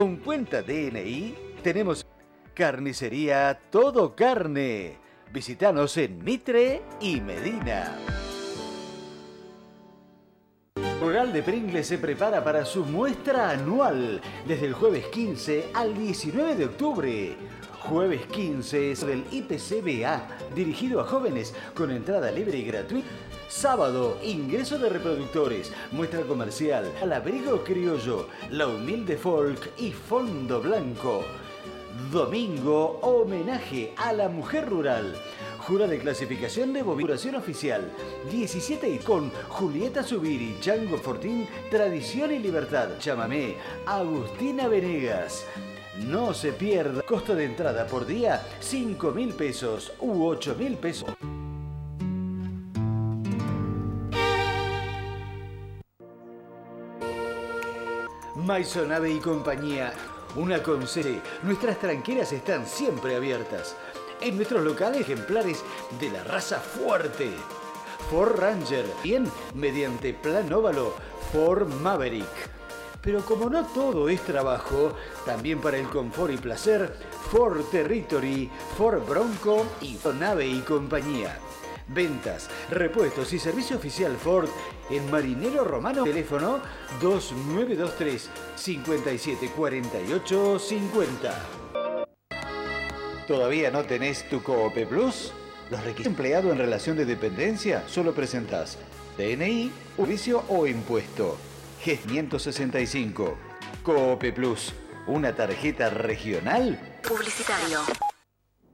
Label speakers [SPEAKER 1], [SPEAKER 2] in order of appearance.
[SPEAKER 1] Con cuenta DNI tenemos Carnicería Todo Carne. Visítanos en Mitre y Medina. Rural de Pringles se prepara para su muestra anual desde el jueves 15 al 19 de octubre. Jueves 15 es del IPCBA, dirigido a jóvenes con entrada libre y gratuita. Sábado, ingreso de reproductores, muestra comercial, al abrigo criollo, la humilde folk y fondo blanco. Domingo, homenaje a la mujer rural. Jura de clasificación de bovinación oficial. 17 y con Julieta Zubiri, Django Fortín, Tradición y Libertad. Chamamé, Agustina Venegas. No se pierda. Costo de entrada por día, 5.000 pesos u 8.000 pesos. Maisonave y compañía. Una conseje. Nuestras tranqueras están siempre abiertas. En nuestros locales, ejemplares de la raza fuerte. Ford Ranger. Bien, mediante plan óvalo, Ford Maverick. Pero como no todo es trabajo, también para el confort y placer, Ford Territory, Ford Bronco y Nave y compañía. Ventas, repuestos y servicio oficial Ford en Marinero Romano. Teléfono 2923 5748 50. ¿Todavía no tenés tu Coope Plus? Los requisitos. Empleado en relación de dependencia, solo presentás DNI, servicio o impuesto. G565. Coope Plus, una tarjeta regional.
[SPEAKER 2] Publicitario.